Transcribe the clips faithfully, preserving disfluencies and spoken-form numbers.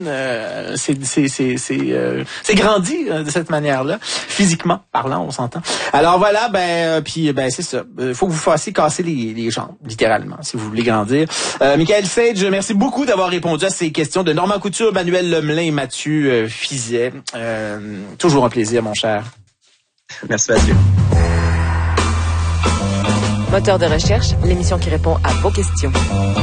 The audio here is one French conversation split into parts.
Euh, c'est c'est c'est c'est euh, c'est grandi euh, de cette manière-là, physiquement parlant, on s'entend. Alors voilà, ben euh, puis ben c'est ça. Il faut que vous fassiez casser les les jambes, littéralement, si vous voulez grandir. Euh, Michael Sage, merci beaucoup d'avoir répondu à ces questions de Normand Couture, Manuel Lemelin et Mathieu euh, Fizet. Euh, toujours un plaisir, mon cher. Merci Mathieu. Moteur de recherche, l'émission qui répond à vos questions.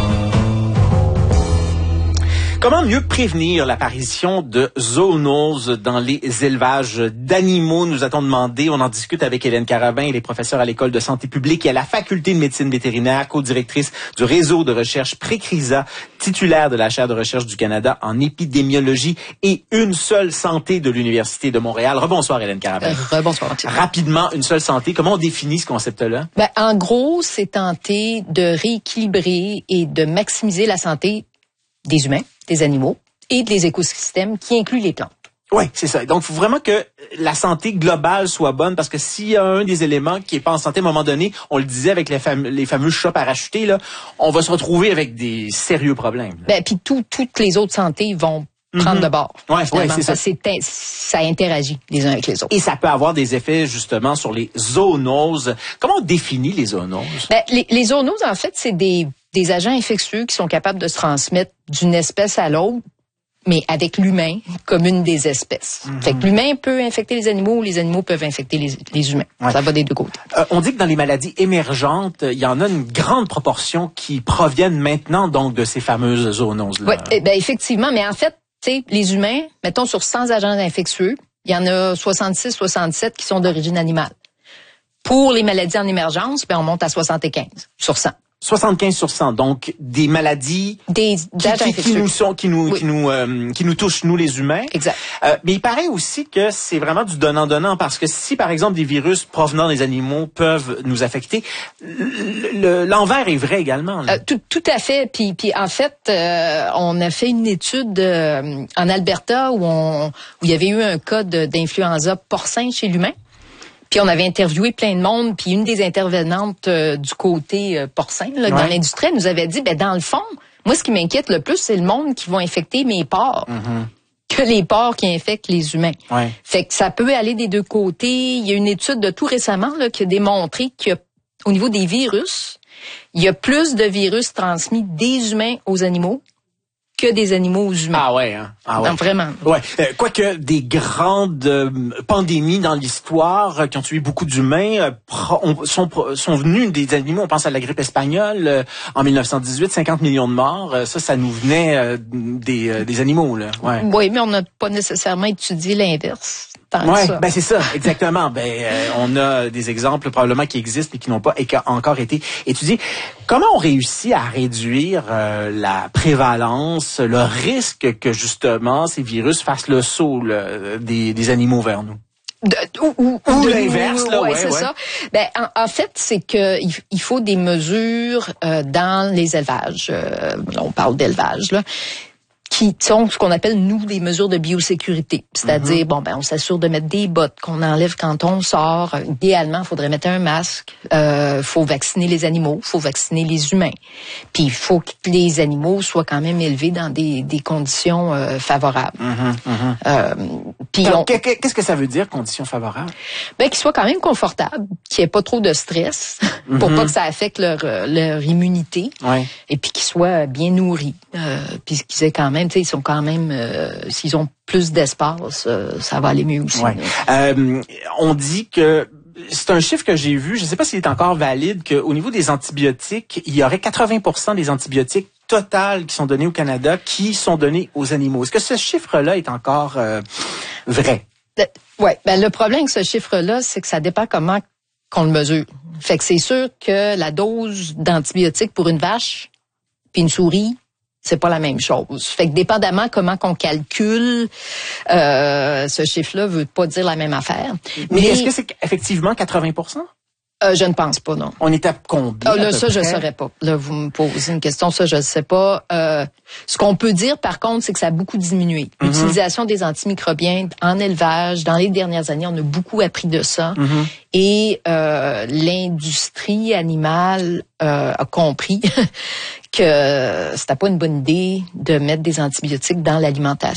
Comment mieux prévenir l'apparition de zoonoses dans les élevages d'animaux? Nous a-t-on demandé. On en discute avec Hélène Carabin, elle est professeure à l'École de santé publique et à la Faculté de médecine vétérinaire, co-directrice du réseau de recherche Précrisa, titulaire de la chaire de recherche du Canada en épidémiologie et Une seule santé de l'Université de Montréal. Rebonsoir Hélène Carabin. Euh, rebonsoir. Rapidement, Une seule santé, comment on définit ce concept-là? Ben, en gros, c'est tenter de rééquilibrer et de maximiser la santé des humains, des animaux et des écosystèmes qui incluent les plantes. Oui, c'est ça. Donc, il faut vraiment que la santé globale soit bonne parce que s'il y a un des éléments qui est pas en santé, à un moment donné, on le disait avec les, fam- les fameux chats parachutés, là, on va se retrouver avec des sérieux problèmes. Ben, puis tout, toutes les autres santé vont prendre Mm-hmm. de bord. Ouais, ouais, c'est ça. C'est, ça interagit les uns avec les autres. Et ça peut avoir des effets, justement, sur les zoonoses. Comment on définit les zoonoses? Ben, les, les zoonoses, en fait, c'est des, des agents infectieux qui sont capables de se transmettre d'une espèce à l'autre, mais avec l'humain comme une des espèces. Mm-hmm. Fait que l'humain peut infecter les animaux ou les animaux peuvent infecter les, les humains. Ouais. Ça va des deux côtés. Euh, on dit que dans les maladies émergentes, il y en a une grande proportion qui proviennent maintenant donc de ces fameuses zoonoses-là. Oui, ben effectivement, mais en fait, tu sais, les humains, mettons sur cent agents infectieux, il y en a soixante-six, soixante-sept qui sont d'origine animale. Pour les maladies en émergence, ben on monte à soixante-quinze sur cent. soixante-quinze sur cent, donc des maladies des, qui, qui, qui nous sont, qui nous, oui. qui nous, euh, qui nous touchent nous les humains. Exact. Euh, mais il paraît aussi que c'est vraiment du donnant-donnant parce que si par exemple des virus provenant des animaux peuvent nous affecter, le, le, l'envers est vrai également. Là. Euh, tout, tout à fait. Puis, puis en fait, euh, on a fait une étude euh, en Alberta où on, où il y avait eu un cas de, d'influenza porcin chez l'humain. Puis on avait interviewé plein de monde, puis une des intervenantes euh, du côté euh, porcin là, ouais. dans l'industrie nous avait dit, ben dans le fond, moi ce qui m'inquiète le plus, c'est le monde qui va infecter mes porcs, mm-hmm. que les porcs qui infectent les humains. Ouais. Fait que ça peut aller des deux côtés. Il y a une étude de tout récemment là, qui a démontré qu'au niveau des virus, il y a plus de virus transmis des humains aux animaux que des animaux aux humains. Ah ouais, hein? Ah ouais. Non, vraiment. Ouais. Euh, quoique des grandes euh, pandémies dans l'histoire euh, qui ont tué beaucoup d'humains euh, pro, on, sont, sont venues des animaux. On pense à la grippe espagnole euh, en mille neuf cent dix-huit, cinquante millions de morts. Euh, ça, ça nous venait euh, des, euh, des animaux, là. Ouais. Oui, mais on n'a pas nécessairement étudié l'inverse. Ouais, ben c'est ça, exactement. Ben euh, on a des exemples probablement qui existent mais qui n'ont pas éca- encore été étudiés. Comment on réussit à réduire euh, la prévalence, le risque que justement ces virus fassent le saut là, des, des animaux vers nous? De, ou ou, ou de, l'inverse, là, ouais, ouais, c'est ouais. ça. Ben en, en fait, c'est que il, il faut des mesures euh, dans les élevages. Euh, on parle d'élevage là. Qui sont ce qu'on appelle, nous, des mesures de biosécurité. C'est-à-dire, mm-hmm. bon, ben, on s'assure de mettre des bottes qu'on enlève quand on sort. Idéalement, il faudrait mettre un masque. Euh, faut vacciner les animaux, faut vacciner les humains. Puis, il faut que les animaux soient quand même élevés dans des, des conditions euh, favorables. Mm-hmm, mm-hmm. Euh, puis Donc, on, qu'est-ce que ça veut dire, conditions favorables? Ben, qu'ils soient quand même confortables, qu'il n'y ait pas trop de stress, mm-hmm. pour pas que ça affecte leur, leur immunité. Ouais. Et puis qu'ils soient bien nourris. Euh, puis qu'ils aient quand même, tu sais, ils sont quand même, euh, s'ils ont plus d'espace, euh, ça va aller mieux aussi. Ouais. Euh, on dit que c'est un chiffre que j'ai vu, je ne sais pas s'il est encore valide, qu'au niveau des antibiotiques, il y aurait quatre-vingts pour cent des antibiotiques totales qui sont donnés au Canada qui sont donnés aux animaux. Est-ce que ce chiffre-là est encore euh, vrai? Oui, ben le problème avec ce chiffre-là, c'est que ça dépend comment qu'on le mesure. Fait que c'est sûr que la dose d'antibiotiques pour une vache puis une souris, c'est pas la même chose. Fait que dépendamment comment qu'on calcule, euh, ce chiffre-là veut pas dire la même affaire. Mais, Mais est-ce que c'est effectivement quatre-vingts pour cent? Euh, je ne pense pas, non. On est à combien? Ah, là, à peu ça, je près? ne saurais pas. Là, vous me posez une question, ça, je ne sais pas. Euh, ce qu'on peut dire, par contre, c'est que ça a beaucoup diminué. Mm-hmm. L'utilisation des antimicrobiens en élevage, dans les dernières années, on a beaucoup appris de ça. Mm-hmm. Et euh, l'industrie animale euh, a compris que c'était pas une bonne idée de mettre des antibiotiques dans l'alimentation.